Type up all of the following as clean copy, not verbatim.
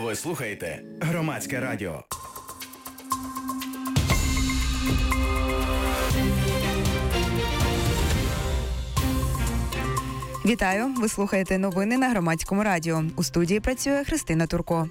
Ви слухаєте Громадське радіо. Вітаю! Ви слухаєте новини на Громадському радіо. У студії працює Христина Турко.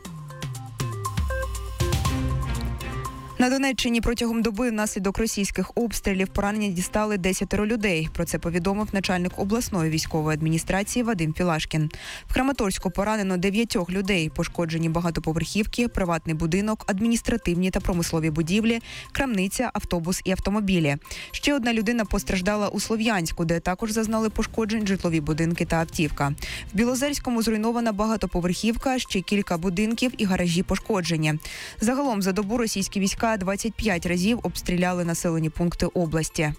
На Донеччині протягом доби внаслідок російських обстрілів поранення дістали 10 людей. Про це повідомив начальник обласної військової адміністрації Вадим Філашкін. В Краматорську поранено 9 людей. Пошкоджені багатоповерхівки, приватний будинок, адміністративні та промислові будівлі, крамниця, автобус і автомобілі. Ще одна людина постраждала у Слов'янську, де також зазнали пошкоджень житлові будинки та автівка. В Білозерському зруйнована багатоповерхівка, ще кілька будинків і гаражі пошкоджені. Загалом за добу російські війська 25 разів обстріляли населені пункти області.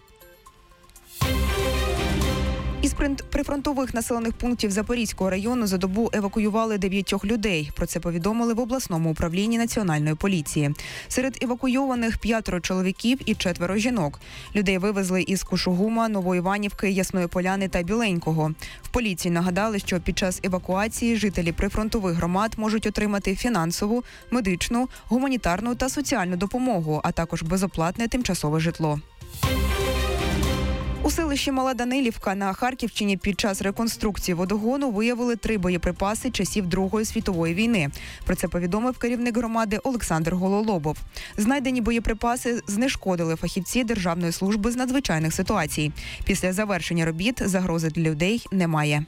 Із прифронтових населених пунктів Запорізького району за добу евакуювали 9 людей. Про це повідомили в обласному управлінні Національної поліції. Серед евакуйованих 5 чоловіків і 4 жінок. Людей вивезли із Кушугума, Новоіванівки, Ясної Поляни та Біленького. В поліції нагадали, що під час евакуації жителі прифронтових громад можуть отримати фінансову, медичну, гуманітарну та соціальну допомогу, а також безоплатне тимчасове житло. У селищі Мала Данилівка на Харківщині під час реконструкції водогону виявили 3 боєприпаси часів Другої світової війни. Про це повідомив керівник громади Олександр Гололобов. Знайдені боєприпаси знешкодили фахівці Державної служби з надзвичайних ситуацій. Після завершення робіт загрози для людей немає.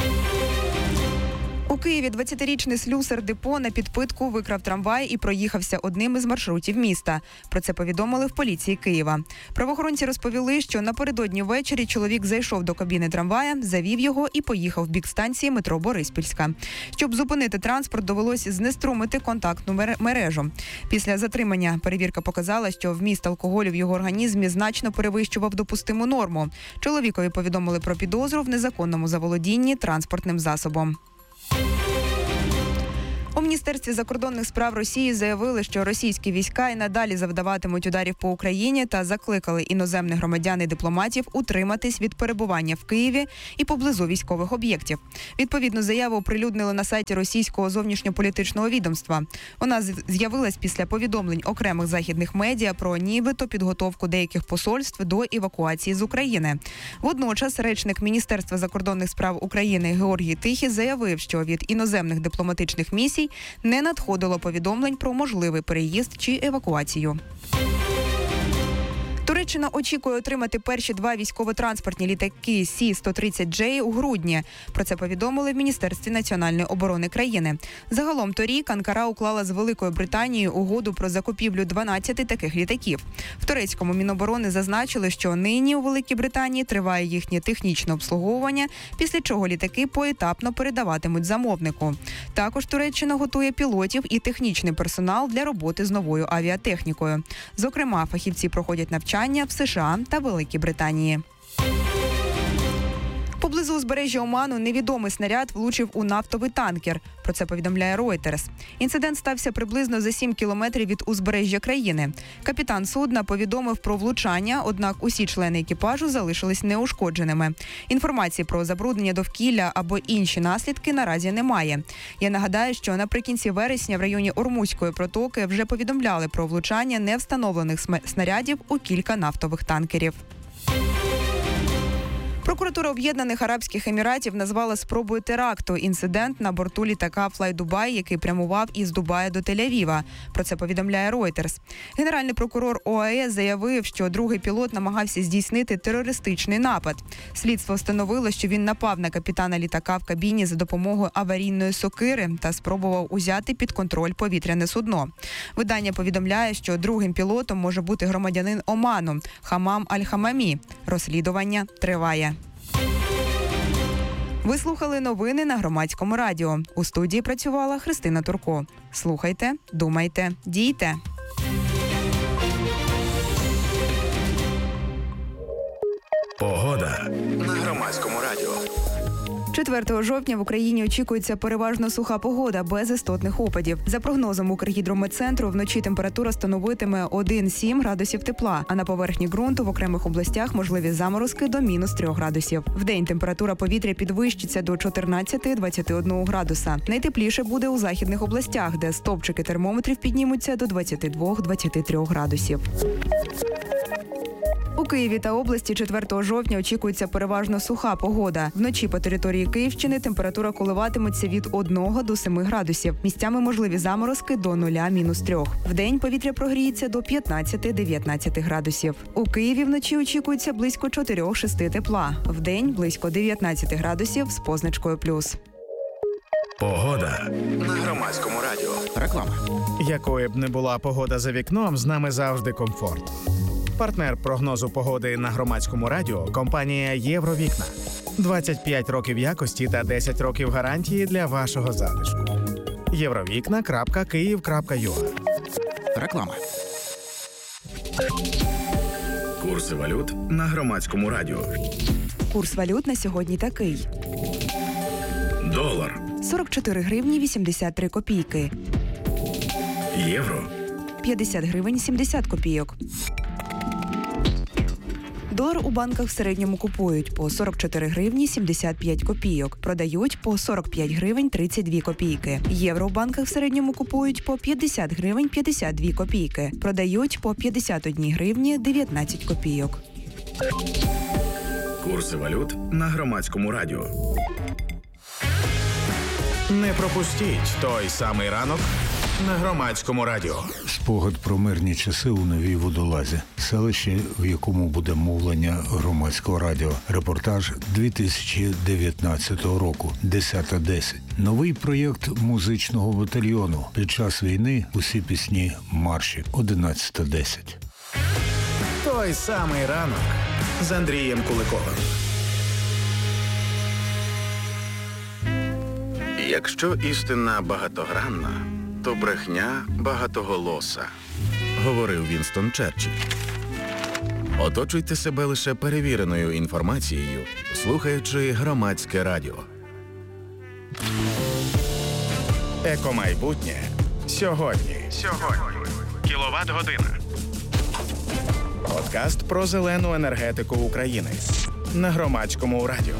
У Києві 20-річний слюсар депо на підпитку викрав трамвай і проїхався одним із маршрутів міста. Про це повідомили в поліції Києва. Правоохоронці розповіли, що напередодні ввечері чоловік зайшов до кабіни трамвая, завів його і поїхав в бік станції метро Бориспільська. Щоб зупинити транспорт, довелось знеструмити контактну мережу. Після затримання перевірка показала, що вміст алкоголю в його організмі значно перевищував допустиму норму. Чоловікові повідомили про підозру в незаконному заволодінні транспортним засобом. У Міністерстві закордонних справ Росії заявили, що російські війська і надалі завдаватимуть ударів по Україні та закликали іноземних громадян і дипломатів утриматись від перебування в Києві і поблизу військових об'єктів. Відповідну заяву оприлюднили на сайті російського зовнішньополітичного відомства. Вона з'явилась після повідомлень окремих західних медіа про нібито підготовку деяких посольств до евакуації з України. Водночас речник Міністерства закордонних справ України Георгій Тихий заявив, що від іноземних дипломатичних місій не надходило повідомлень про можливий переїзд чи евакуацію. Туреччина очікує отримати перші 2 військово-транспортні літаки Сі-130J у грудні. Про це повідомили в Міністерстві національної оборони країни. Загалом торік Анкара уклала з Великою Британією угоду про закупівлю 12 таких літаків. В турецькому Міноборони зазначили, що нині у Великій Британії триває їхнє технічне обслуговування, після чого літаки поетапно передаватимуть замовнику. Також Туреччина готує пілотів і технічний персонал для роботи з новою авіатехнікою. Зокрема, фахівці проходять навчання в США та Великій Британії. Поблизу узбережжя Оману невідомий снаряд влучив у нафтовий танкер. Про це повідомляє Reuters. Інцидент стався приблизно за 7 кілометрів від узбережжя країни. Капітан судна повідомив про влучання, однак усі члени екіпажу залишились неушкодженими. Інформації про забруднення довкілля або інші наслідки наразі немає. Я нагадаю, що наприкінці вересня в районі Ормузької протоки вже повідомляли про влучання невстановлених снарядів у кілька нафтових танкерів. Прокуратура Об'єднаних Арабських Еміратів назвала спробою теракту інцидент на борту літака «Флайдубай», який прямував із Дубая до Тель-Авіва. Про це повідомляє Reuters. Генеральний прокурор ОАЕ заявив, що другий пілот намагався здійснити терористичний напад. Слідство встановило, що він напав на капітана літака в кабіні за допомогою аварійної сокири та спробував узяти під контроль повітряне судно. Видання повідомляє, що другим пілотом може бути громадянин Оману Хамам Аль-Хамамі. Розслідування триває. Ви слухали новини на Громадському радіо. У студії працювала Христина Турко. Слухайте, думайте, дійте. Погода на Громадському радіо. 4 жовтня в Україні очікується переважно суха погода без істотних опадів. За прогнозом Укргідрометцентру, вночі температура становитиме 1-7 градусів тепла, а на поверхні ґрунту в окремих областях можливі заморозки до -3 градусів. Вдень температура повітря підвищиться до 14-21 градуса. Найтепліше буде у західних областях, де стовпчики термометрів піднімуться до 22-23 градусів. У Києві та області 4 жовтня очікується переважно суха погода. Вночі по території Київщини температура коливатиметься від 1 до 7 градусів. Місцями можливі заморозки до 0-3. Вдень повітря прогріється до 15-19 градусів. У Києві вночі очікується близько 4-6 тепла. Вдень близько 19 градусів з позначкою плюс. Погода на Громадському радіо. Реклама. Якою б не була погода за вікном, з нами завжди комфорт. Партнер прогнозу погоди на Громадському радіо – компанія «Євровікна». 25 років якості та 10 років гарантії для вашого затишку. Євровікна.Київ.ua. Реклама. Курси валют на Громадському радіо. Курс валют на сьогодні такий. Долар. 44 гривні 83 копійки. Євро. 50 гривень 70 копійок. Долар у банках в середньому купують по 44 гривні 75 копійок, продають по 45 гривень 32 копійки. Євро у банках в середньому купують по 50 гривень 52 копійки, продають по 51 гривні 19 копійок. Курси валют на Громадському радіо. Не пропустіть той самий ранок на Громадському радіо. Спогад про мирні часи у Новій Водолазі, селище, в якому буде мовлення Громадського радіо. Репортаж 2019 року, 10:10. Новий проєкт музичного батальйону. Під час війни усі пісні марші, 11:10. Той самий ранок з Андрієм Куликовим. Якщо істина багатогранна, то брехня багатоголоса, говорив Вінстон Черчилль. Оточуйте себе лише перевіреною інформацією, слухаючи Громадське радіо. Екомайбутнє сьогодні. Кіловат-година. Подкаст про зелену енергетику України на Громадському радіо.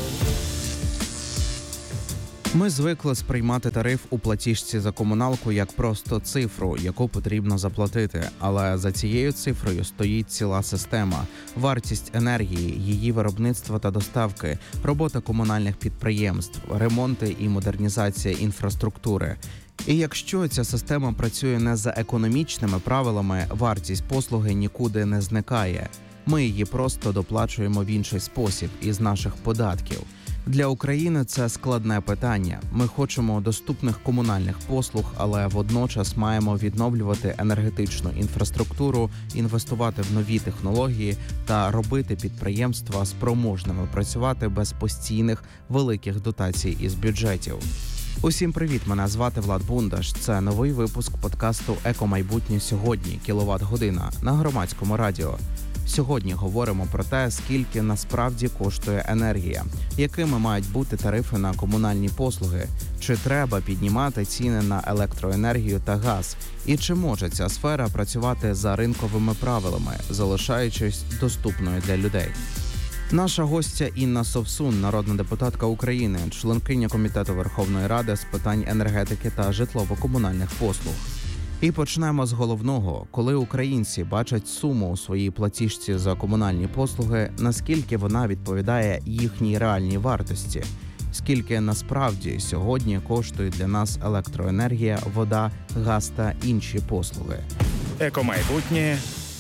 Ми звикли сприймати тариф у платіжці за комуналку як просто цифру, яку потрібно заплатити. Але за цією цифрою стоїть ціла система. Вартість енергії, її виробництва та доставки, робота комунальних підприємств, ремонти і модернізація інфраструктури. І якщо ця система працює не за економічними правилами, вартість послуги нікуди не зникає. Ми її просто доплачуємо в інший спосіб із наших податків. Для України це складне питання. Ми хочемо доступних комунальних послуг, але водночас маємо відновлювати енергетичну інфраструктуру, інвестувати в нові технології та робити підприємства спроможними працювати без постійних великих дотацій із бюджетів. Усім привіт, мене звати Влад Бундаш. Це новий випуск подкасту «Екомайбутнє сьогодні. Кіловат-година» на Громадському радіо. Сьогодні говоримо про те, скільки насправді коштує енергія, якими мають бути тарифи на комунальні послуги, чи треба піднімати ціни на електроенергію та газ, і чи може ця сфера працювати за ринковими правилами, залишаючись доступною для людей. Наша гостя Інна Совсун, народна депутатка України, членкиня Комітету Верховної Ради з питань енергетики та житлово-комунальних послуг. І почнемо з головного. Коли українці бачать суму у своїй платіжці за комунальні послуги, наскільки вона відповідає їхній реальній вартості? Скільки насправді сьогодні коштує для нас електроенергія, вода, газ та інші послуги? Екомайбутнє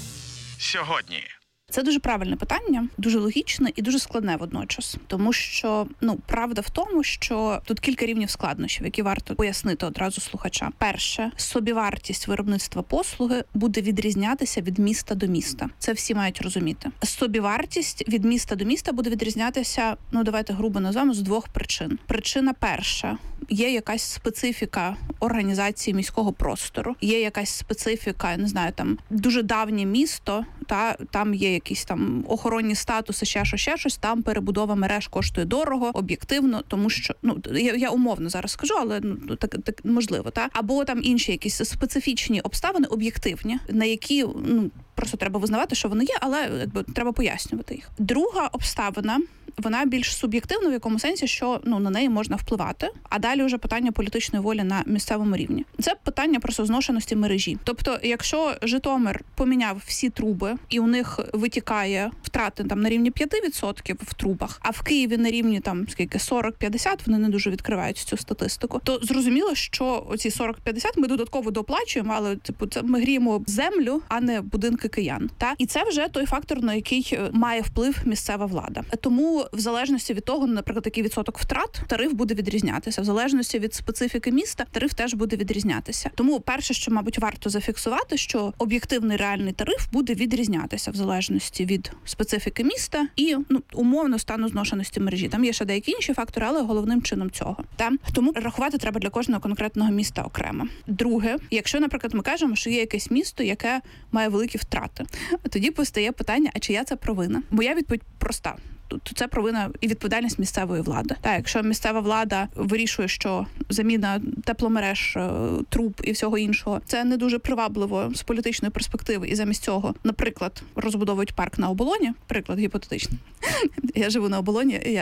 сьогодні. Це дуже правильне питання, дуже логічне і дуже складне водночас. Тому що, правда в тому, що тут кілька рівнів складнощів, які варто пояснити одразу слухачам. Перше, собівартість виробництва послуги буде відрізнятися від міста до міста. Це всі мають розуміти. Собівартість від міста до міста буде відрізнятися, давайте грубо назвемо, з двох причин. Причина перша. є якась специфіка організації міського простору, є якась специфіка, я не знаю, там дуже давнє місто, там є якісь там охоронні статуси, ще щось, там перебудова мереж коштує дорого, об'єктивно, тому що, я умовно зараз скажу, але так можливо, або там інші якісь специфічні обставини, об'єктивні, на які, просто треба визнавати, що вони є, але треба пояснювати їх. Друга обставина, вона більш суб'єктивна в якому сенсі, що на неї можна впливати, а далі вже питання політичної волі на місцевому рівні. Це питання просто зношеності мережі. Тобто, якщо Житомир поміняв всі труби і у них витікає втрати там на рівні 5% в трубах, а в Києві на рівні там 40-50, вони не дуже відкривають цю статистику, то зрозуміло, що оці 40-50 ми додатково доплачуємо, але це ми гріємо землю, а не будинки киян. І це вже той фактор, на який має вплив місцева влада. Тому в залежності від того, наприклад, який відсоток втрат, тариф буде відрізнятися. В залежності від специфіки міста, тариф теж буде відрізнятися. Тому перше, що, мабуть, варто зафіксувати, що об'єктивний реальний тариф буде відрізнятися в залежності від специфіки міста і, умовно, стану зношеності мережі. Там є ще деякі інші фактори, але головним чином цього. Тому рахувати треба для кожного конкретного міста окремо. Друге, якщо, наприклад, ми кажемо, що є якесь місто, яке має великі втрати, тоді постає питання, а чия це провина? Моя відповідь проста. То це провина і відповідальність місцевої влади. Якщо місцева влада вирішує, що заміна тепломереж, труб і всього іншого, це не дуже привабливо з політичної перспективи, і замість цього, наприклад, розбудовують парк на Оболоні, приклад гіпотетичний. Я живу на Оболоні,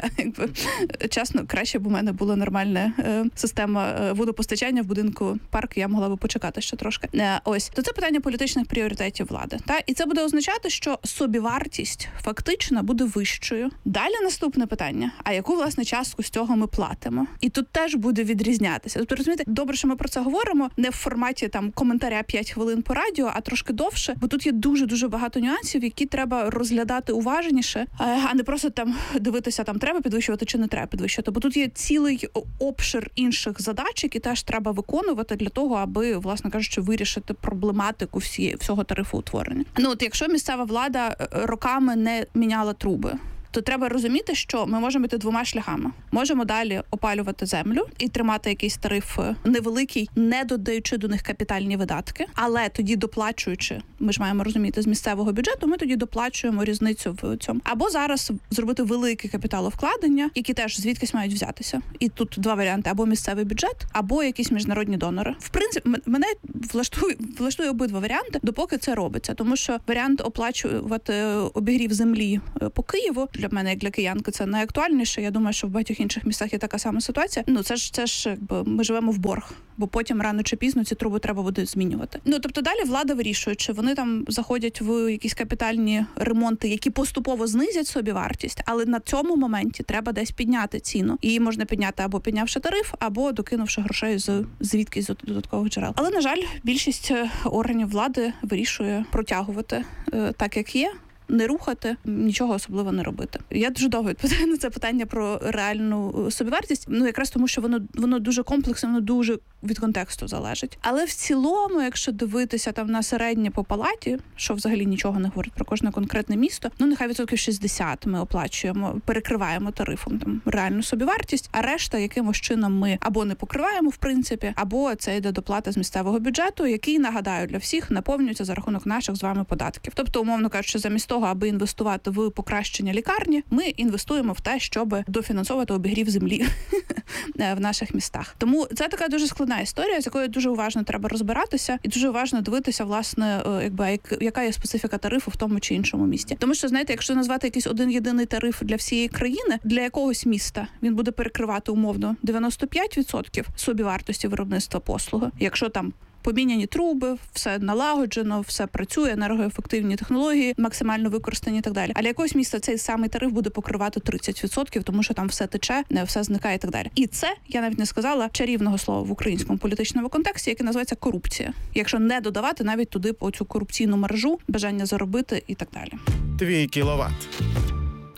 чесно, краще б у мене була нормальна система водопостачання в будинку парк, я могла би почекати ще трошки. То це питання політичних пріоритетів влади. І це буде означати, що собівартість фактично буде вищою. Далі наступне питання, а яку, власне, частку з цього ми платимо? І тут теж буде відрізнятися. Тобто, розумієте, добре, що ми про це говоримо, не в форматі коментаря 5 хвилин по радіо, а трошки довше, бо тут є дуже-дуже багато нюансів, які треба розглядати уважніше, а не просто дивитися, треба підвищувати чи не треба підвищувати. Бо тут є цілий обшир інших задач, які теж треба виконувати для того, аби, власне кажучи, вирішити проблематику всього тарифоутворення. Якщо місцева влада роками не міняла труби, то треба розуміти, що ми можемо йти двома шляхами. Можемо далі опалювати землю і тримати якийсь тариф невеликий, не додаючи до них капітальні видатки, але тоді доплачуючи, ми ж маємо розуміти, з місцевого бюджету, ми тоді доплачуємо різницю в цьому. Або зараз зробити велике капіталовкладення, які теж звідкись мають взятися. І тут два варіанти: або місцевий бюджет, або якісь міжнародні донори. В принципі, мене влаштує обидва варіанти, допоки це робиться. Тому що варіант оплачувати обігрів землі по Києву для мене, як для киянки, це найактуальніше. Я думаю, що в багатьох інших містах є така сама ситуація. Це ж ми живемо в борг, бо потім рано чи пізно ці труби треба буде змінювати. Тобто далі влада вирішує, чи вони заходять в якісь капітальні ремонти, які поступово знизять собівартість, але на цьому моменті треба десь підняти ціну. Її можна підняти або піднявши тариф, або докинувши грошей звідкись з додаткових джерел. Але, на жаль, більшість органів влади вирішує протягувати так, як є, не рухати, нічого особливо не робити. Я дуже довго відповідаю на це питання про реальну собівартість, якраз тому, що воно дуже комплексне, воно дуже від контексту залежить. Але в цілому, якщо дивитися на середнє по палаті, що взагалі нічого не говорить про кожне конкретне місто, нехай 60% ми оплачуємо, перекриваємо тарифом реальну собівартість, а решта якимось чином ми або не покриваємо, в принципі, або це йде доплата з місцевого бюджету, який, нагадаю, для всіх наповнюється за рахунок наших з вами податків. Тобто, умовно кажучи, замість того, аби інвестувати в покращення лікарні, ми інвестуємо в те, щоб дофінансовувати обігрів землі в наших містах. Тому це така дуже складна історія, з якою дуже уважно треба розбиратися і дуже уважно дивитися, власне, яка є специфіка тарифу в тому чи іншому місті. Тому що, знаєте, якщо назвати якийсь один єдиний тариф для всієї країни, для якогось міста він буде перекривати умовно 95% собівартості виробництва послуги. Якщо поміняні труби, все налагоджено, все працює, енергоефективні технології, максимально використані і так далі. А для якогось міста цей самий тариф буде покривати 30%, тому що там все тече, все зникає і так далі. І це, я навіть не сказала, чарівного слова в українському політичному контексті, яке називається корупція. Якщо не додавати навіть туди оцю корупційну маржу, бажання заробити і так далі. Твій кіловат.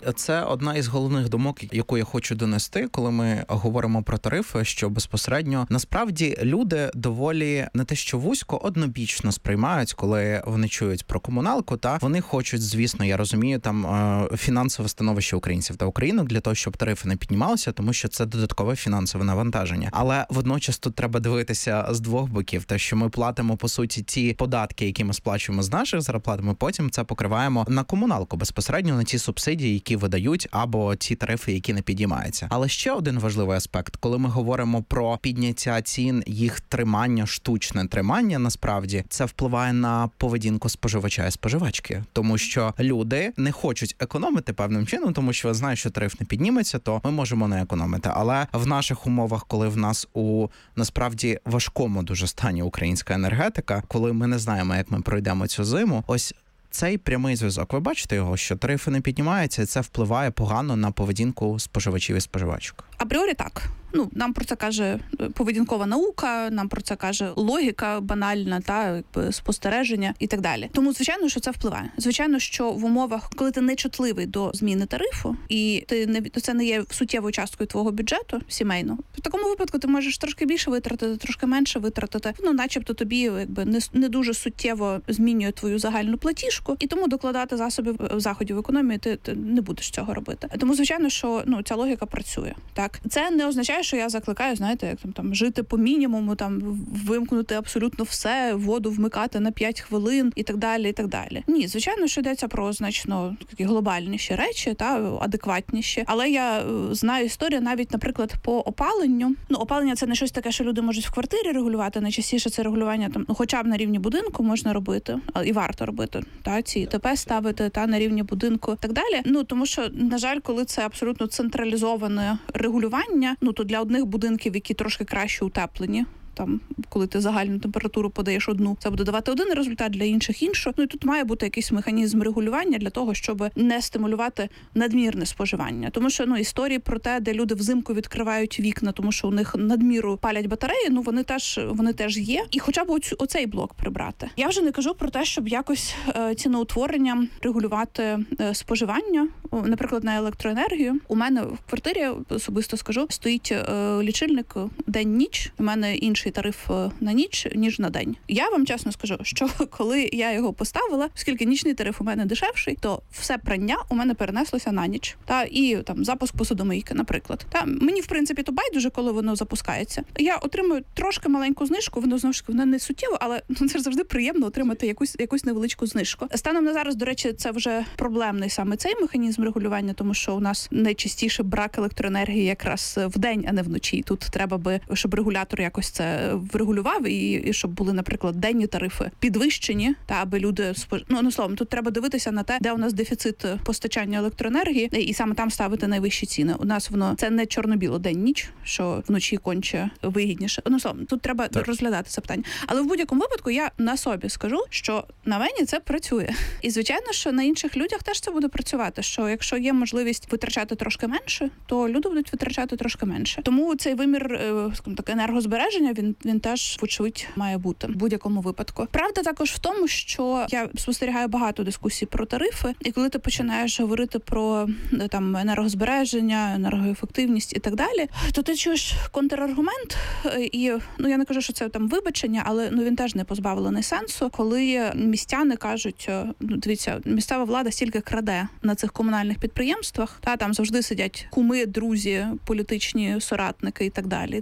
це одна із головних думок, яку я хочу донести, коли ми говоримо про тарифи, що безпосередньо насправді люди доволі не те що вузько, однобічно сприймають, коли вони чують про комуналку, та вони хочуть, звісно, я розумію, там фінансове становище українців та українок для того, щоб тарифи не піднімалися, тому що це додаткове фінансове навантаження. Але водночас тут треба дивитися з двох боків, те, що ми платимо, по суті, ті податки, які ми сплачуємо з наших зарплат, ми потім це покриваємо на комуналку, безпосередньо на ті субсидії, які видають, або ті тарифи, які не підіймаються. Але ще один важливий аспект, коли ми говоримо про підняття цін, їх тримання, штучне тримання, насправді, це впливає на поведінку споживача і споживачки. Тому що люди не хочуть економити певним чином, тому що знають, що тариф не підніметься, то ми можемо не економити. Але в наших умовах, коли в нас у, насправді, важкому дуже стані українська енергетика, коли ми не знаємо, як ми пройдемо цю зиму, ось цей прямий зв'язок. Ви бачите його, що тарифи не піднімаються, і це впливає погано на поведінку споживачів і споживачок? Апріорі так. Нам про це каже поведінкова наука, нам про це каже логіка банальна, спостереження і так далі. Тому, звичайно, що це впливає. Звичайно, що в умовах, коли ти не чутливий до зміни тарифу, і це не є суттєвою часткою твого бюджету сімейного, в такому випадку ти можеш трошки більше витратити, трошки менше витратити. Начебто тобі не дуже суттєво змінює твою загальну платіжку, і тому докладати заходів економії ти не будеш цього робити. Тому, звичайно, що ця логіка працює. Так, це не означає, що я закликаю, знаєте, як там жити по мінімуму, вимкнути абсолютно все, воду вмикати на 5 хвилин і так далі, і так далі. Ні, звичайно, що йдеться про значно такі глобальніші речі, адекватніші. Але я знаю історію навіть, наприклад, по опаленню. Опалення – це не щось таке, що люди можуть в квартирі регулювати. Найчастіше це регулювання хоча б на рівні будинку можна робити, і варто робити. Ці ТП ставити на рівні будинку і так далі. Тому що, на жаль, коли це абсолютно централізоване регулювання, то для одних будинків, які трошки краще утеплені, коли ти загальну температуру подаєш одну, це буде давати один результат, для інших іншу. І тут має бути якийсь механізм регулювання для того, щоб не стимулювати надмірне споживання. Тому що історії про те, де люди взимку відкривають вікна, тому що у них надміру палять батареї, вони теж є. І хоча б оцей блок прибрати. Я вже не кажу про те, щоб якось ціноутворенням регулювати споживання, наприклад, на електроенергію. У мене в квартирі, особисто скажу, стоїть лічильник день-ніч. У мене інший тариф на ніч, ніж на день. Я вам чесно скажу, що коли я його поставила, оскільки нічний тариф у мене дешевший, то все прання у мене перенеслося на ніч. І запуск посудомийки, наприклад. Мені, в принципі, то байдуже, коли воно запускається. Я отримую трошки маленьку знижку, воно, знову ж таки, вона не суттєво, але це ж завжди приємно отримати якусь невеличку знижку. Станом на зараз, до речі, це вже проблемний саме цей механізм регулювання, тому що у нас найчастіше брак електроенергії якраз в день, а не вночі. Тут треба би, щоб регулятор якось це врегулював і щоб були, наприклад, денні тарифи підвищені, аби люди словом, тут треба дивитися на те, де у нас дефіцит постачання електроенергії, і саме там ставити найвищі ціни. У нас це не чорно-біло день-ніч, що вночі конче вигідніше. Словом, тут треба розглядати це питання. Але в будь-якому випадку я на собі скажу, що на мені це працює. І звичайно, що на інших людях теж це буде працювати, що якщо є можливість витрачати трошки менше, то люди будуть витрачати трошки менше. Тому цей вимір, скажімо так, енергозбереження, він теж, вочевидь, має бути в будь-якому випадку. Правда також в тому, що я спостерігаю багато дискусій про тарифи, і коли ти починаєш говорити про енергозбереження, енергоефективність і так далі, то ти чуєш контраргумент, і я не кажу, що це вибачення, але він теж не позбавлений сенсу, коли містяни кажуть, дивіться, місцева влада стільки краде на цих комунальних підприємствах, там завжди сидять куми, друзі, політичні соратники і так далі,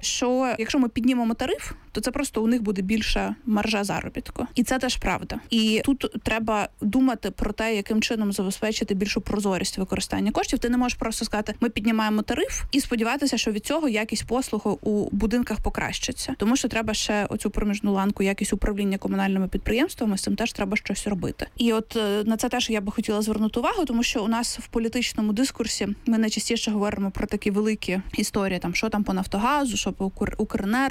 що якщо ми піднімемо тариф, то це просто у них буде більша маржа заробітку. І це теж правда. І тут треба думати про те, яким чином забезпечити більшу прозорість використання коштів. Ти не можеш просто сказати, ми піднімаємо тариф і сподіватися, що від цього якість послуг у будинках покращиться. Тому що треба ще оцю проміжну ланку, якість управління комунальними підприємствами, з цим теж треба щось робити. І на це теж я би хотіла звернути увагу, тому що у нас в політичному дискурсі ми найчастіше говоримо про такі великі історії, що там по Нафтогазу, що по Укренерго,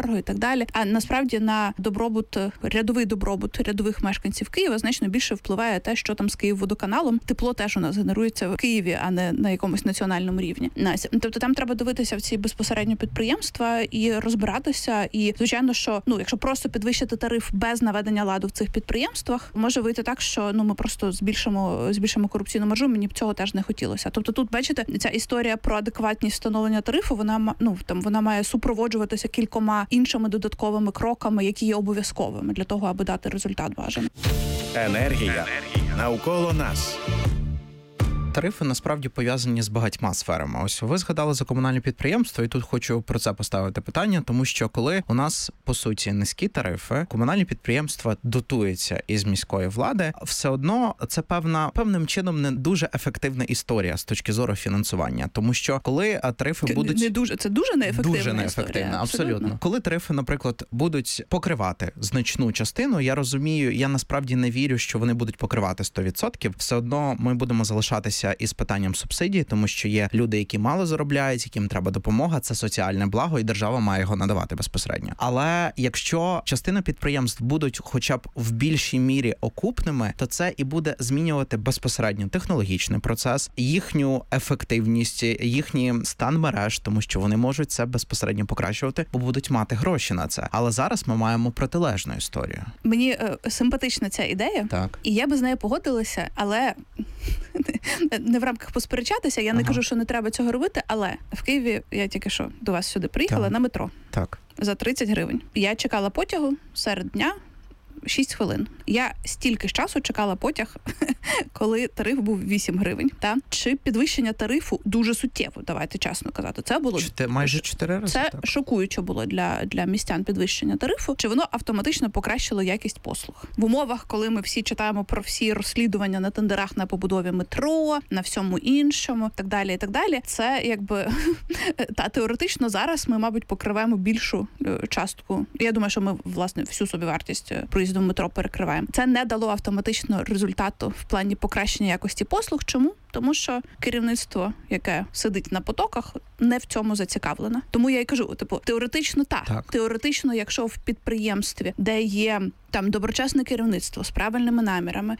електроенерго і так далі. А насправді на рядовий добробут рядових мешканців Києва значно більше впливає те, що там з Київводоканалом. Тепло теж у нас генерується в Києві, а не на якомусь національному рівні. Тобто там треба дивитися в ці безпосередньо підприємства і розбиратися. І, звичайно, що якщо просто підвищити тариф без наведення ладу в цих підприємствах, може вийти так, що ми просто збільшимо корупційну маржу. Мені б цього теж не хотілося. Тобто тут, бачите, ця історія про адекватність встановлення тарифу, вона має супроводжуватися кількома іншими додатковими кроками, які є обов'язковими для того, аби дати результат бажаний. Енергія навколо нас. Тарифи насправді пов'язані з багатьма сферами. Ось ви згадали за комунальні підприємства, і тут хочу про це поставити питання, тому що коли у нас, по суті, низькі тарифи, комунальні підприємства дотуються із міської влади, все одно це певним чином не дуже ефективна історія з точки зору фінансування. Тому що коли тарифи будуть... Це дуже неефективна Дуже неефективна, історія, абсолютно. Коли тарифи, наприклад, будуть покривати значну частину, я розумію, я насправді не вірю, що вони будуть покривати 100%. Все одно ми будемо залишатися із питанням субсидій, тому що є люди, які мало заробляють, яким треба допомога, це соціальне благо, і держава має його надавати безпосередньо. Але якщо частина підприємств будуть хоча б в більшій мірі окупними, то це і буде змінювати безпосередньо технологічний процес, їхню ефективність, їхній стан мереж, тому що вони можуть це безпосередньо покращувати, бо будуть мати гроші на це. Але зараз ми маємо протилежну історію. Мені симпатична ця ідея, так. І я би з нею погодилася, але не в рамках посперечатися, я не кажу, що не треба цього робити, але в Києві, я тільки що до вас сюди приїхала на метро. Так. За 30 гривень. Я чекала потягу серед дня 6 хвилин. Я стільки ж часу чекала потяг, коли тариф був 8 гривень. Чи підвищення тарифу дуже суттєво, давайте чесно казати. Це було майже 4 рази. Це так. шокуюче було для містян підвищення тарифу. Чи воно автоматично покращило якість послуг? В умовах, коли ми всі читаємо про всі розслідування на тендерах на побудові метро, на всьому іншому, так далі, це якби теоретично зараз ми, мабуть, покриваємо більшу частку. Я думаю, що ми, власне, всю собівартість проїзду в метро перекриваємо. Це не дало автоматично результату в плані покращення якості послуг. Чому? Тому що керівництво, яке сидить на потоках, не в цьому зацікавлене. Тому я й кажу, теоретично так. Теоретично, якщо в підприємстві, де є там доброчесне керівництво з правильними намірами,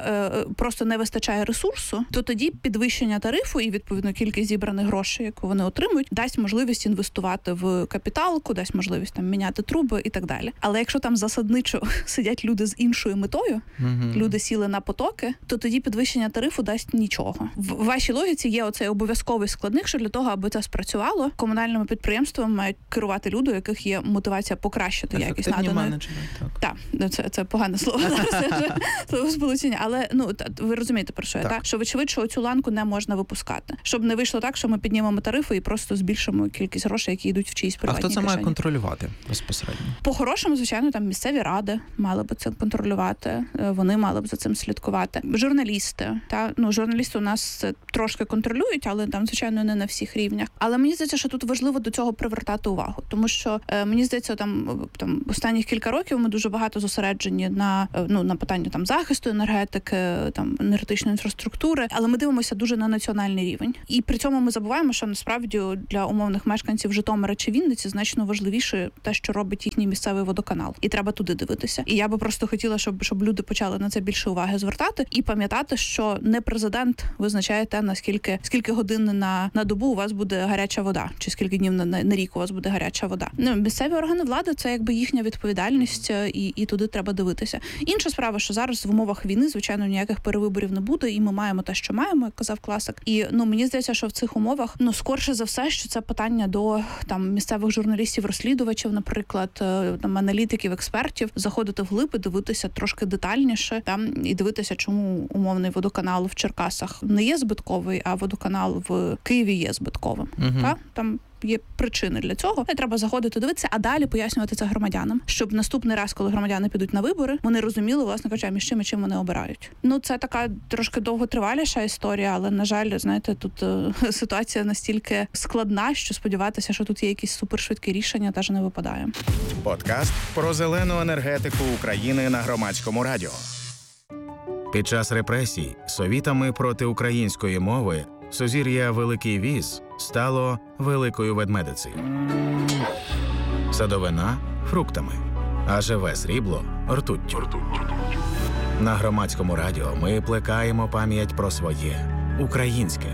просто не вистачає ресурсу, то тоді підвищення тарифу і, відповідно, кількість зібраних грошей, яку вони отримують, дасть можливість інвестувати в капіталку, дасть можливість там міняти труби і так далі. Але якщо там засадничо сидять люди з іншою метою, люди сіли на потоки, то тоді підвищення тарифу дасть нічого. В вашій логіці є оцей обов'язковий складник, що для того, аби це спрацювало, комунальними підприємствами мають керувати люди, у яких є мотивація покращити якість наданої. Менеджери, так. Це погане слово зараз, слово сполучення, але ви розумієте, про що я, так? Що вочевидь, що цю ланку не можна випускати. Щоб не вийшло так, що ми піднімемо тарифи і просто збільшимо кількість грошей, які йдуть в чиїсь приватні кишені. А хто це має контролювати безпосередньо? По-хорошому, звичайно, там місцеві ради мали б це контролювати, вони мали б за цим слідкувати. Журналісти, журналісти у нас це трошки контролюють, але там, звичайно, не на всіх рівнях. Але мені здається, що тут важливо до цього привертати увагу, тому що мені здається, там останніх кілька років ми дуже багато зосереджені на питанні там захисту енергетики, там енергетичної інфраструктури, але ми дивимося дуже на національний рівень. І при цьому ми забуваємо, що насправді для умовних мешканців Житомира чи Вінниці значно важливіше те, що робить їхній місцевий водоканал. І треба туди дивитися. І я би просто хотіла, щоб люди почали на це більше уваги звертати і пам'ятати, що не президент визначає те, скільки годин на добу у вас буде гаряча вода, чи скільки днів на рік у вас буде гаряча вода. Місцеві органи влади це якби їхня відповідальність, і туди треба дивитися. Інша справа, що зараз в умовах війни, звичайно, ніяких перевиборів не буде, і ми маємо те, що маємо, як казав класик. І мені здається, що в цих умовах скорше за все, що це питання до там місцевих журналістів-розслідувачів, наприклад, там аналітиків, експертів, заходити вглиб і дивитися трошки детальніше, і дивитися, чому умовний водоканал в Черкасах не є збитковий, а водоканал в Києві є збитковим. Там є причини для цього. І треба заходити, дивитися, а далі пояснювати це громадянам, щоб наступний раз, коли громадяни підуть на вибори, вони розуміли, власне кажучи, між чим і чим вони обирають. Це така трошки довготриваліша історія, але, на жаль, знаєте, тут ситуація настільки складна, що сподіватися, що тут є якісь супершвидкі рішення, теж не випадає. Подкаст про зелену енергетику України на Громадському радіо. Під час репресій совітами проти української мови сузір'я Великий Віз стало Великою Ведмедицею. садовина – фруктами, а живе срібло – ртуттю. На Громадському радіо ми плекаємо пам'ять про своє українське.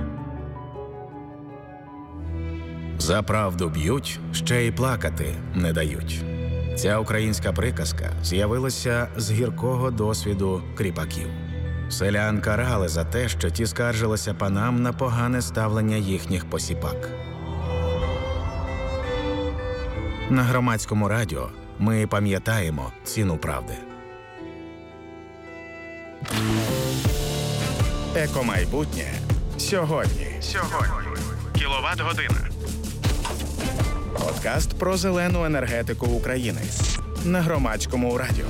За правду б'ють, ще й плакати не дають. Ця українська приказка з'явилася з гіркого досвіду кріпаків. Селян карали за те, що ті скаржилися панам на погане ставлення їхніх посіпак. На Громадському радіо ми пам'ятаємо ціну правди. Екомайбутнє сьогодні. Кіловат-година. Подкаст про зелену енергетику України на Громадському радіо.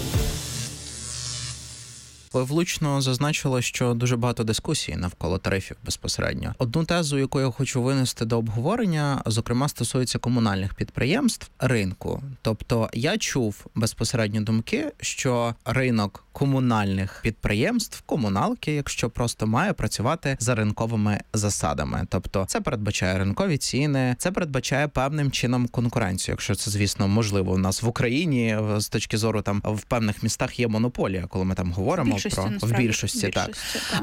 Ви влучно зазначили, що дуже багато дискусій навколо тарифів безпосередньо. Одну тезу, яку я хочу винести до обговорення, зокрема, стосується комунальних підприємств, ринку. Тобто я чув безпосередньо думки, що ринок комунальних підприємств, комуналки, якщо просто має працювати за ринковими засадами. Тобто це передбачає ринкові ціни, це передбачає певним чином конкуренцію, якщо це, звісно, можливо. У нас в Україні з точки зору там в певних містах є монополія, коли ми там говоримо в більшості, так.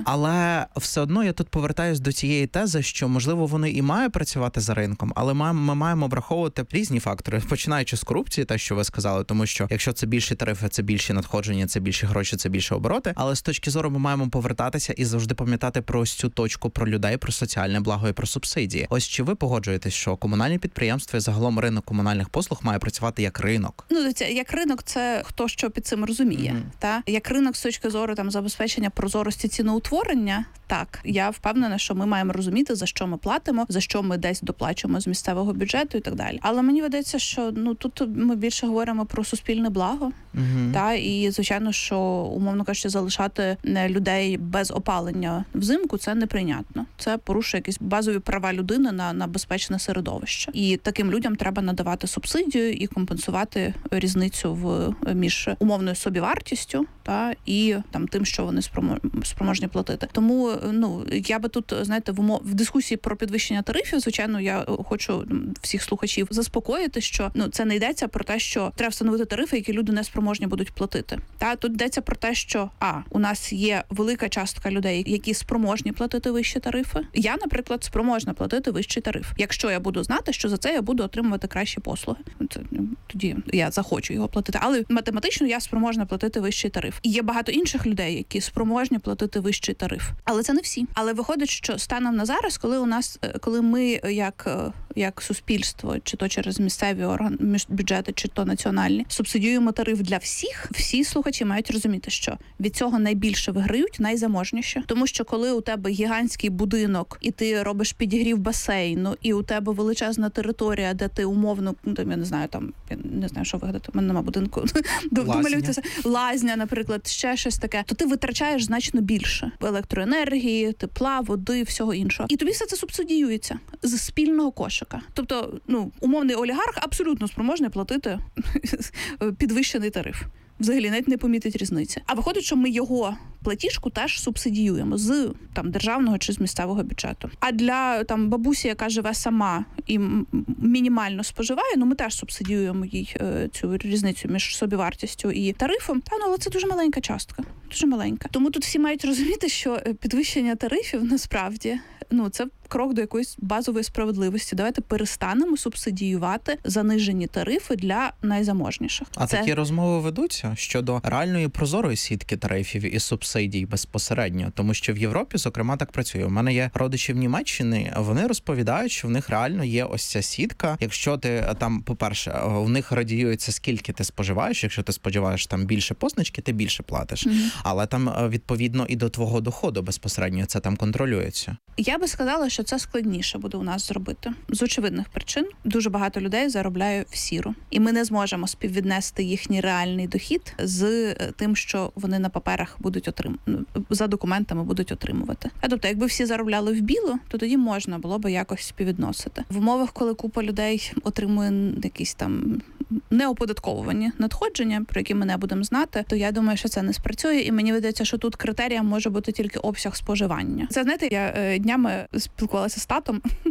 Але все одно я тут повертаюсь до цієї тези, що, можливо, вони і мають працювати за ринком, але ми маємо враховувати різні фактори, починаючи з корупції, те, що ви сказали, тому що якщо це більші тарифи, це більші надходження, це більші гроші, це більше обороти, але з точки зору ми маємо повертатися і завжди пам'ятати про ось цю точку, про людей, про соціальне благо і про субсидії. Ось чи ви погоджуєтесь, що комунальні підприємства і загалом ринок комунальних послуг має працювати як ринок? Ну, як ринок, це хто що під цим розуміє, та? Як ринок з точки зору там забезпечення прозорості ціноутворення, так, я впевнена, що ми маємо розуміти, за що ми платимо, за що ми десь доплачуємо з місцевого бюджету і так далі. Але мені видається, що тут ми більше говоримо про суспільне благо, та, і, звичайно, що, умовно кажучи, залишати людей без опалення взимку – це неприйнятно. Це порушує якісь базові права людини на безпечне середовище. І таким людям треба надавати субсидію і компенсувати різницю між умовною собівартістю, та, і там тим, що вони спроможні платити. Тому, я би тут, знаєте, в дискусії про підвищення тарифів, звичайно, я хочу всіх слухачів заспокоїти, що це не йдеться про те, що треба встановити тарифи, які люди не спроможні будуть платити. Та тут йдеться про те, що у нас є велика частка людей, які спроможні платити вищі тарифи. Я, наприклад, спроможна платити вищий тариф. Якщо я буду знати, що за це я буду отримувати кращі послуги, тоді я захочу його платити. Але математично я спроможна платити вищий тариф. І є багато інших людей, які спроможні платити вищий тариф. Але це не всі. Але виходить, що станом на зараз, коли ми як суспільство, чи то через місцеві бюджети, чи то національні, субсидіюємо тариф для всіх, всі слухачі мають розуміти, що від цього найбільше виграють найзаможніші. Тому що коли у тебе гігантський будинок, і ти робиш підігрів басейну, і у тебе величезна територія, де ти умовно, я не знаю, що вигадати, у мене нема будинку, домалюйтеся, лазня, наприклад, ще щось таке, то ти витрачаєш значно більше електроенергії, тепла, води, всього іншого. І тобі все це субсидіюється з спільного кошика. Тобто, умовний олігарх абсолютно спроможний платити підвищений тариф. Взагалі навіть не помітить різниці. А виходить, що ми його платіжку теж субсидіюємо з державного чи з місцевого бюджету. А для бабусі, яка живе сама і мінімально споживає, ми теж субсидіюємо їй цю різницю між собівартістю і тарифом. Але це дуже маленька частка. Дуже маленька. Тому тут всі мають розуміти, що підвищення тарифів насправді це крок до якоїсь базової справедливості. Давайте перестанемо субсидіювати занижені тарифи для найзаможніших. А такі розмови ведуться щодо реальної прозорої сітки тарифів і субсидій безпосередньо, тому що в Європі, зокрема, так працює. У мене є родичі в Німеччині, вони розповідають, що в них реально є ось ця сітка. Якщо ти там, по-перше, у них радіюється, скільки ти споживаєш. Якщо ти споживаєш там більше позначки, ти більше платиш. Але там, відповідно, і до твого доходу безпосередньо це там контролюється. Я би сказала, що це складніше буде у нас зробити. З очевидних причин дуже багато людей заробляє в сіру. І ми не зможемо співвіднести їхній реальний дохід з тим, що вони на паперах будуть за документами будуть отримувати. Тобто, якби всі заробляли в білу, то тоді можна було би якось співвідносити. В умовах, коли купа людей отримує якісь там неоподатковувані надходження, про які ми не будемо знати, то я думаю, що це не спрацює. І мені видається, що тут критерієм може бути тільки обсяг споживання. Це, знаєте, я днями спілкувалася з татом,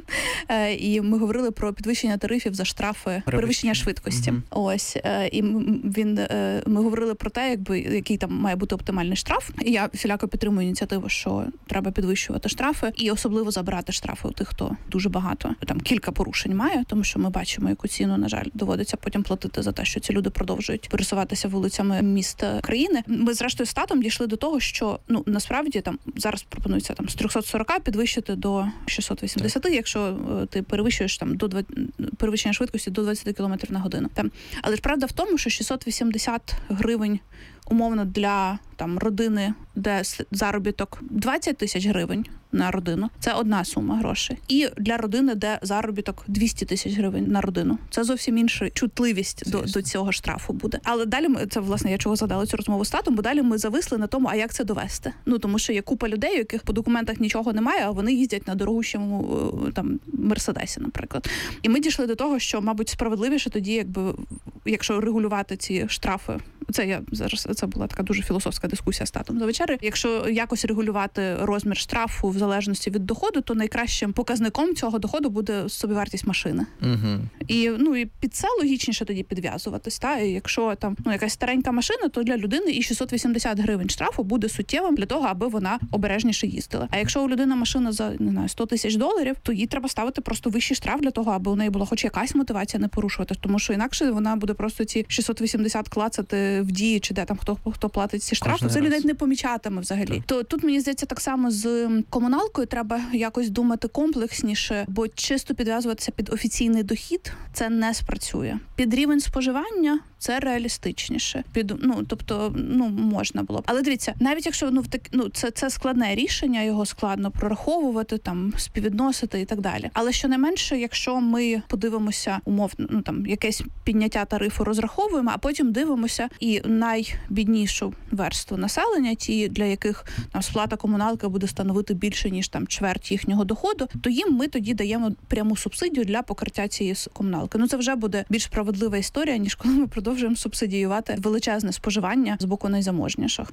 і ми говорили про підвищення тарифів за штрафи перевищення швидкості. Ось, і ми говорили про те, який там має бути оптимальний штраф. І я всіляко підтримую ініціативу, що треба підвищувати штрафи і особливо забирати штрафи у тих, хто дуже багато, там кілька порушень має, тому що ми бачимо, яку ціну, на жаль, доводиться потім платити за те, що ці люди продовжують пересуватися вулицями міст країни. Ми зрештою з татом дійшли до того, що насправді там зараз пропонується там з 340 підвищити до 680, якщо ти перевищуєш там до перевищення швидкості до 20 км на годину. Але ж правда в тому, що 680 гривень умовно для там родини, де заробіток 20 тисяч гривень на родину, це одна сума грошей. І для родини, де заробіток 200 тисяч гривень на родину, це зовсім інша чутливість до цього штрафу буде. Але далі це, власне, я чого задала цю розмову з татом, бо далі ми зависли на тому, а як це довести. Тому що є купа людей, у яких по документах нічого немає, а вони їздять на дорогущому там Мерседесі, наприклад. І ми дійшли до того, що, мабуть, справедливіше тоді, якщо регулювати ці штрафи. Це була така дуже філософська дискусія з татом за вечери. Якщо якось регулювати розмір штрафу в залежності від доходу, то найкращим показником цього доходу буде собівартість машини. І під це логічніше тоді підв'язуватись. І якщо там якась старенька машина, то для людини і 680 гривень штрафу буде суттєвим для того, аби вона обережніше їздила. А якщо у людини машина за $100 тисяч, то їй треба ставити просто вищий штраф для того, аби у неї була хоч якась мотивація не порушувати, тому що інакше вона буде просто ці 680 клацати в Дії, чи де там хто платить ці штрафи, це людей не помічатиме взагалі. То тут, мені здається, так само з комуналкою треба якось думати комплексніше, бо чисто підв'язуватися під офіційний дохід це не спрацює. Під рівень споживання це реалістичніше. Можна було б. Але дивіться, навіть якщо це складне рішення, його складно прораховувати, там співвідносити і так далі. Але щонайменше, якщо ми подивимося умовно, якесь підняття тарифу розраховуємо, а потім дивимося і найбіднішу верству населення, ті, для яких там сплата комуналки буде становити більше ніж там чверть їхнього доходу, то їм ми тоді даємо пряму субсидію для покриття цієї комуналки. Це вже буде більш справедлива історія, ніж коли ми продовжуємо субсидіювати величезне споживання з боку найзаможніших.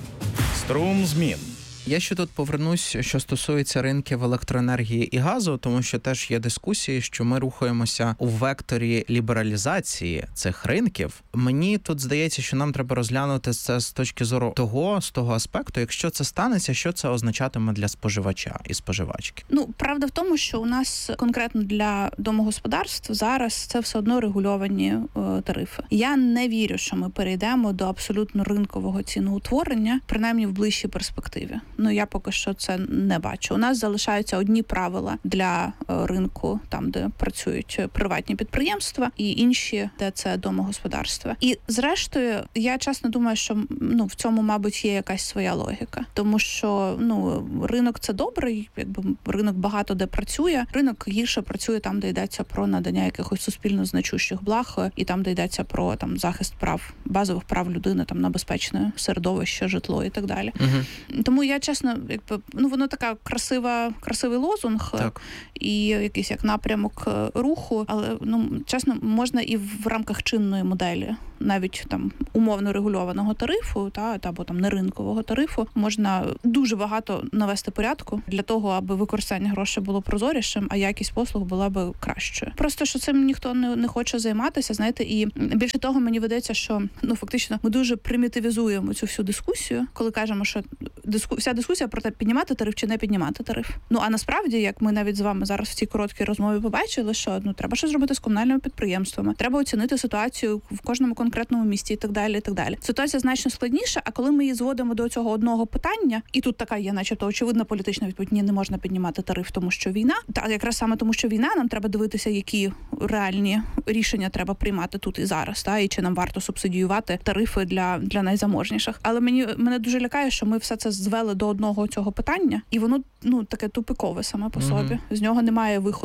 Струм змін. Я ще тут повернусь, що стосується ринків електроенергії і газу, тому що теж є дискусії, що ми рухаємося у векторі лібералізації цих ринків. Мені тут здається, що нам треба розглянути це з точки зору з того аспекту, якщо це станеться, що це означатиме для споживача і споживачки. Правда в тому, що у нас конкретно для домогосподарств зараз це все одно регульовані тарифи. Я не вірю, що ми перейдемо до абсолютно ринкового ціноутворення, принаймні в ближчій перспективі. Я поки що це не бачу. У нас залишаються одні правила для ринку, там, де працюють приватні підприємства, і інші, де це домогосподарства. І, зрештою, я чесно думаю, що в цьому, мабуть, є якась своя логіка. Тому що, ринок – це добре, ринок багато де працює. Ринок гірше працює там, де йдеться про надання якихось суспільно значущих благ, і там, де йдеться про захист прав, базових прав людини, на безпечне середовище, житло і так далі. Тому я, чесно, воно така красивий лозунг, так, і якийсь як напрямок руху, але, чесно, можна і в рамках чинної моделі, навіть там умовно регульованого тарифу, або там неринкового тарифу, можна дуже багато навести порядку для того, аби використання грошей було прозорішим, а якість послуг була би кращою. Просто, що цим ніхто не хоче займатися, знаєте, і більше того, мені видається, що, фактично, ми дуже примітивізуємо цю всю дискусію, коли кажемо, що вся дискусія про те, піднімати тариф чи не піднімати тариф. А насправді, як ми навіть з вами зараз в цій короткій розмові побачили, що треба щось зробити з комунальними підприємствами, треба оцінити ситуацію в кожному конкретному місті і так далі, і так далі. Ситуація значно складніша, а коли ми її зводимо до цього одного питання, і тут така є, начебто, очевидна політична відповідь: ні, не можна піднімати тариф, тому що війна. Та якраз саме тому, що війна, нам треба дивитися, які реальні рішення треба приймати тут і зараз, і чи нам варто субсидіювати тарифи для найзаможніших. Але мене дуже лякає, що ми все це звели до одного цього питання, і воно таке тупикове саме по собі. З нього немає виходу.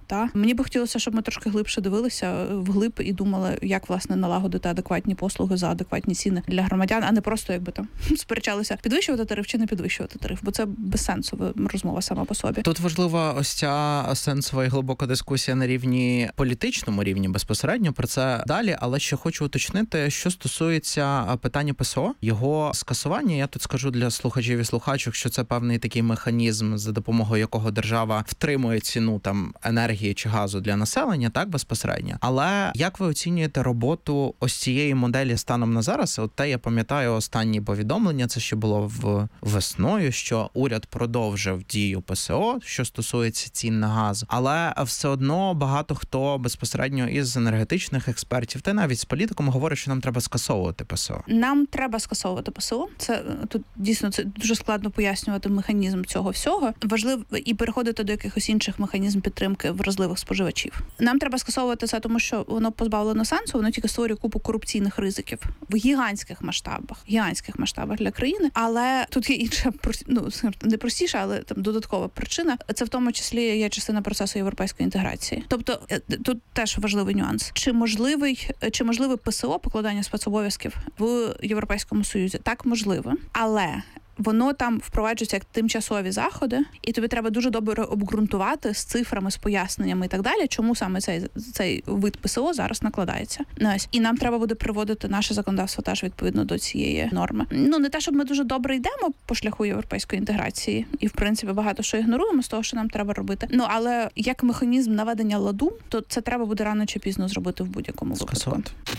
Та мені би хотілося, щоб ми трошки глибше дивилися вглиб і думали, як власне налагодити адекватні послуги за адекватні ціни для громадян, а не просто якби там сперечалися підвищувати тариф чи не підвищувати тариф, бо це безсенсова розмова сама по собі. Тут важлива ось ця сенсова і глибока дискусія на рівні політичному рівні безпосередньо про це далі, але ще хочу уточнити, що стосується питання ПСО, його скасування. Я тут скажу для слухачів і слухачок, що це певний такий механізм, за допомогою якого держава втримує ціну там енергії чи газу для населення, так безпосередньо. Але як ви оцінюєте роботу ось цієї моделі станом на зараз? От те, я пам'ятаю останні повідомлення, це ще було весною, що уряд продовжив дію ПСО, що стосується цін на газ, але все одно багато хто безпосередньо із енергетичних експертів, та навіть з політиком говорить, що нам треба скасовувати ПСО. Нам треба скасовувати ПСО. Це тут дійсно це дуже складно пояснювати механізм цього всього. Важливо і переходити до якихось інших механізмів підтримки вразливих споживачів. Нам треба скасовувати це, тому що воно позбавлено сенсу, воно тільки створює купу корупційних ризиків в гігантських масштабах для країни. Але тут є інша, не простіша, але там додаткова причина. Це в тому числі є частина процесу європейської інтеграції. Тобто тут теж важливий нюанс. Чи можливе ПСО, покладання спецобов'язків в Європейському Союзі? Так, можливо. Але воно там впроваджується як тимчасові заходи, і тобі треба дуже добре обґрунтувати з цифрами, з поясненнями і так далі, чому саме цей вид ПСО зараз накладається. Ось. І нам треба буде приводити наше законодавство теж відповідно до цієї норми. Не те, щоб ми дуже добре йдемо по шляху європейської інтеграції, і в принципі багато що ігноруємо з того, що нам треба робити. Але як механізм наведення ладу, то це треба буде рано чи пізно зробити в будь-якому випадку.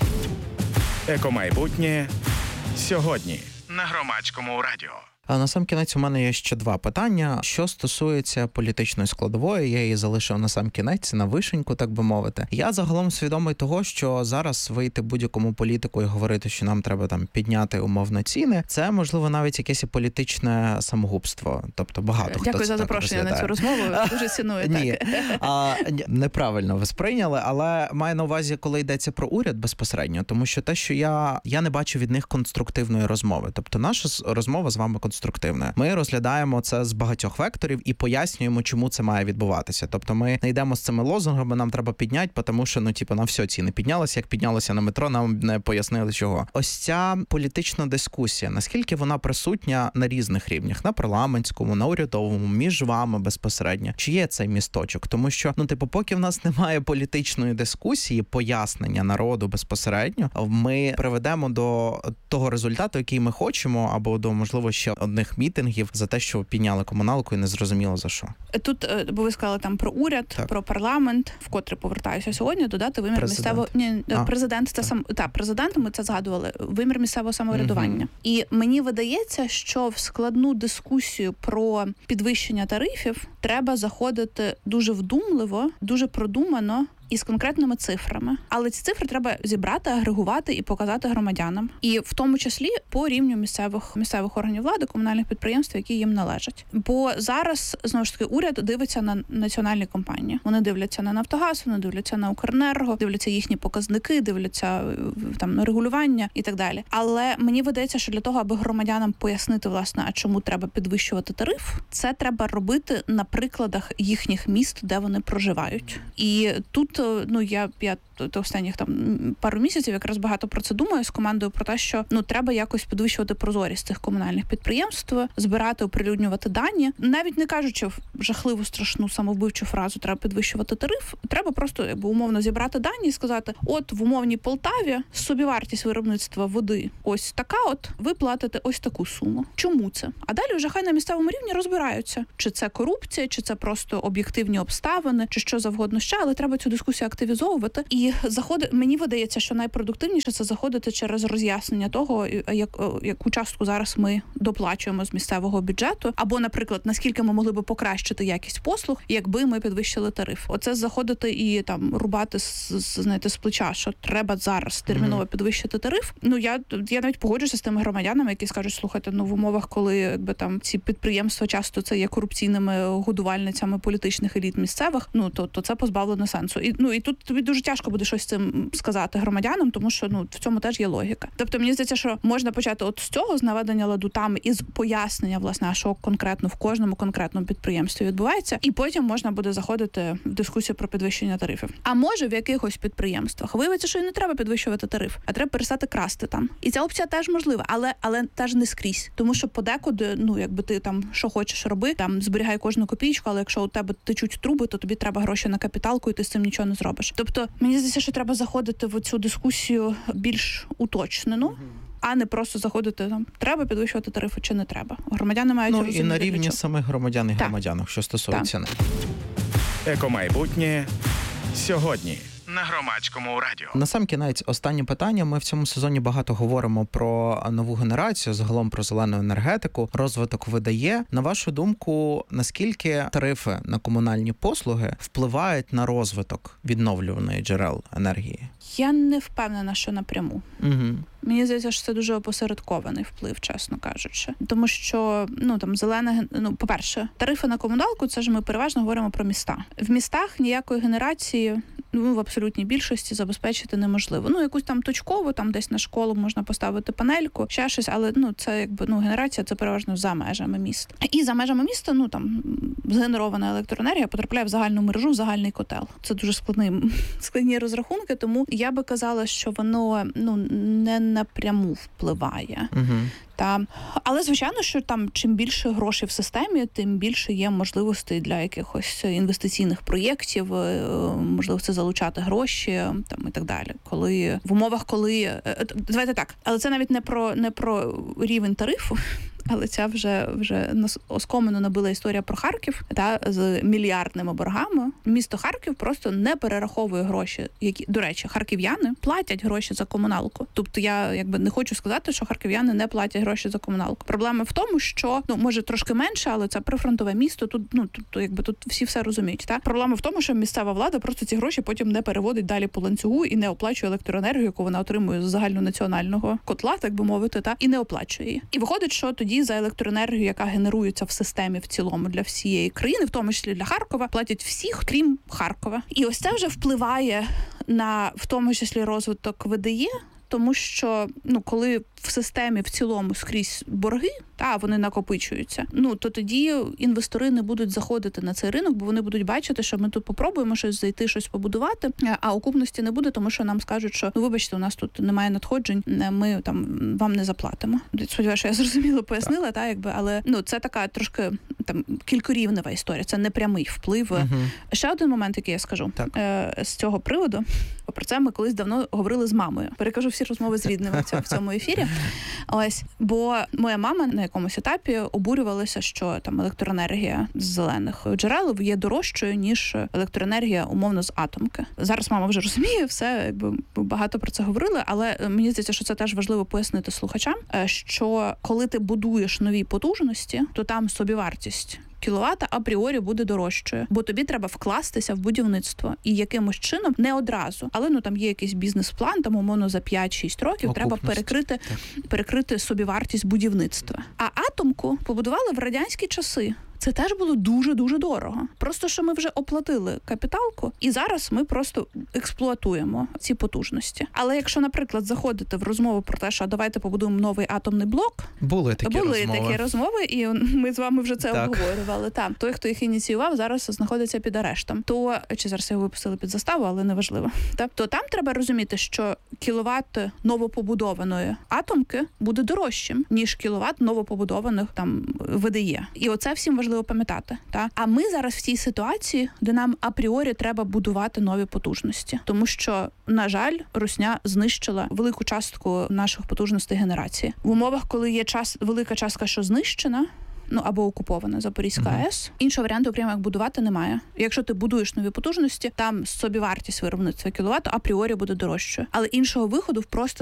Екомайбутнє сьогодні на Громадському радіо. А на сам кінець у мене є ще два питання. Що стосується політичної складової, я її залишив на сам кінець, на вишеньку, так би мовити. Я загалом свідомий того, що зараз вийти будь-якому політику і говорити, що нам треба там підняти умовно ціни, це, можливо, навіть якесь і політичне самогубство. Тобто багато хто Дякую це за запрошення на цю розмову. Дуже ціную. Ні, неправильно ви сприйняли, але маю на увазі, коли йдеться про уряд безпосередньо, тому що те, що я не бачу від них конструктивної розмови. Тобто наша розмова з вами конструктивною. Ми розглядаємо це з багатьох векторів і пояснюємо, чому це має відбуватися. Тобто ми не йдемо з цими лозунгами, нам треба підняти, тому що, на все ціни піднялися, як піднялося на метро, нам не пояснили чого. Ось ця політична дискусія, наскільки вона присутня на різних рівнях, на парламентському, на урядовому, між вами безпосередньо. Чи є цей місточок? Тому що, поки в нас немає політичної дискусії, пояснення народу безпосередньо, ми приведемо до того результату, який ми хочемо, або до, можливо, ще одних мітингів за те, що підняли комуналку і не зрозуміло за що. Тут, бо ви сказали там про уряд, так, про парламент, вкотре повертаюся сьогодні, додати вимір місцевого... Президент, це сам... Так, президентом ми це згадували, вимір місцевого самоврядування. І мені видається, що в складну дискусію про підвищення тарифів треба заходити дуже вдумливо, дуже продумано, і з конкретними цифрами. Але ці цифри треба зібрати, агрегувати і показати громадянам. І в тому числі по рівню місцевих органів влади, комунальних підприємств, які їм належать. Бо зараз, знову ж таки, уряд дивиться на національні компанії. Вони дивляться на Нафтогаз, вони дивляться на Укренерго, дивляться їхні показники, дивляться там на регулювання і так далі. Але мені видається, що для того, аби громадянам пояснити, власне, а чому треба підвищувати тариф, це треба робити на прикладах їхніх міст, де вони проживають. І тут я останніх там пару місяців якраз багато про це думаю з командою про те, що треба якось підвищувати прозорість цих комунальних підприємств, збирати, оприлюднювати дані, навіть не кажучи жахливу, страшну, самовбивчу фразу треба підвищувати тариф, треба просто умовно зібрати дані і сказати, от в умовній Полтаві собівартість виробництва води ось така, от ви платите ось таку суму. Чому це? А далі вже хай на місцевому рівні розбираються, чи це корупція, чи це просто об'єктивні обставини, чи що завгодно ще, але треба цю дискусію активізовувати. І мені видається, що найпродуктивніше це заходити через роз'яснення того, яку частку зараз ми доплачуємо з місцевого бюджету, або, наприклад, наскільки ми могли би покращити якість послуг, якби ми підвищили тариф. Оце заходити і там рубати з плеча, що треба зараз терміново підвищити тариф. Я навіть погоджуюся з тими громадянами, які скажуть, слухайте, в умовах, коли там ці підприємства часто це є корупційними годувальницями політичних еліт місцевих, то це позбавлено сенсу. І тут тобі дуже тяжко буде щось з цим сказати громадянам, тому що в цьому теж є логіка. Тобто мені здається, що можна почати от з цього, з наведення ладу там і з пояснення, власне, що конкретно в кожному конкретному підприємстві відбувається, і потім можна буде заходити в дискусію про підвищення тарифів. А може в якихось підприємствах виявиться, що і не треба підвищувати тариф, а треба перестати красти там. І ця опція теж можлива, але теж не скрізь, тому що подекуди, якби ти там що хочеш роби, там зберігай кожну копійку, але якщо у тебе течуть труби, то тобі треба гроші на капіталку, і ти з цим нічого не зробиш. Тобто мені здається, що треба заходити в цю дискусію більш уточнену, а не просто заходити там, треба підвищувати тарифи чи не треба. Громадяни мають розуміти. І на рівні самих громадян і громадянок, що стосується них. Екомайбутнє сьогодні на Громадському радіо. Насамкінець, останнє питання. Ми в цьому сезоні багато говоримо про нову генерацію, загалом про зелену енергетику, розвиток ВДЕ. На вашу думку, наскільки тарифи на комунальні послуги впливають на розвиток відновлюваної джерел енергії? Я не впевнена, що напряму. Угу. Мені здається, що це дуже опосередкований вплив, чесно кажучи. Тому що, по-перше, тарифи на комуналку, це ж ми переважно говоримо про міста. В містах ніякої генерації, в абсолютній більшості забезпечити неможливо. Якусь там точкову, там десь на школу можна поставити панельку, ще щось, але, це генерація, це переважно за межами міст. І за межами міста, згенерована електроенергія потрапляє в загальну мережу, в загальний котел. Це дуже складні розрахунки, тому я би казала, що воно, не напряму впливає. Але, звичайно, що там чим більше грошей в системі, тим більше є можливостей для якихось інвестиційних проєктів, можливості залучати гроші там і так далі. Давайте так, але це навіть не про рівень тарифу, але ця вже оскомину набила історія про Харків, з мільярдними боргами. Місто Харків просто не перераховує гроші, які, до речі, харків'яни платять гроші за комуналку. Тобто я не хочу сказати, що харків'яни не платять гроші за комуналку. Проблема в тому, що, може трошки менше, але це прифронтове місто, тут всі все розуміють. Проблема в тому, що місцева влада просто ці гроші потім не переводить далі по ланцюгу і не оплачує електроенергію, яку вона отримує з загальнонаціонального котла, так би мовити, і не оплачує її. І виходить, що тоді за електроенергію, яка генерується в системі в цілому для всієї країни, в тому числі для Харкова, платять всіх, крім Харкова. І ось це вже впливає на, в тому числі, розвиток ВДЕ, тому що, коли в системі в цілому скрізь борги, вони накопичуються, то тоді інвестори не будуть заходити на цей ринок, бо вони будуть бачити, що ми тут попробуємо щось зайти, щось побудувати, а окупності не буде, тому що нам скажуть, що, вибачте, у нас тут немає надходжень, ми вам не заплатимо. Сподіваюся, що я зрозуміло пояснила, але це така трошки кількорівнева історія, це не прямий вплив. Ще один момент, який я скажу з цього приводу, про це ми колись давно говорили з мамою. Перекажу всі розмови з рідними в цьому ефірі. Бо моя мама на якомусь етапі обурювалася, що електроенергія з зелених джерел є дорожчою, ніж електроенергія, умовно, з атомки. Зараз мама вже розуміє все, багато про це говорили, але мені здається, що це теж важливо пояснити слухачам, що коли ти будуєш нові потужності, то там собівартість кіловата апріорі буде дорожчою, бо тобі треба вкластися в будівництво і якимось чином, не одразу, але там є якийсь бізнес-план, умовно за 5-6 років треба перекрити собівартість будівництва. А атомку побудували в радянські часи. Це теж було дуже-дуже дорого. Просто, що ми вже оплатили капіталку, і зараз ми просто експлуатуємо ці потужності. Але якщо, наприклад, заходити в розмову про те, що давайте побудуємо новий атомний блок, були такі розмови, і ми з вами вже це обговорювали. Той, хто їх ініціював, зараз знаходиться під арештом. Чи зараз його випустили під заставу, але неважливо. То там треба розуміти, що кіловат новопобудованої атомки буде дорожчим, ніж кіловат новопобудованих ВДЕ. І оце всім важливо пам'ятати. А ми зараз в цій ситуації, де нам апріорі треба будувати нові потужності. Тому що, на жаль, Русня знищила велику частку наших потужностей генерації. В умовах, коли є велика частка, що знищена, або окупована Запорізька АЕС, іншого варіанту, окремо як будувати, немає. Якщо ти будуєш нові потужності, там собівартість виробництва кіловату апріорі буде дорожчою. Але іншого виходу просто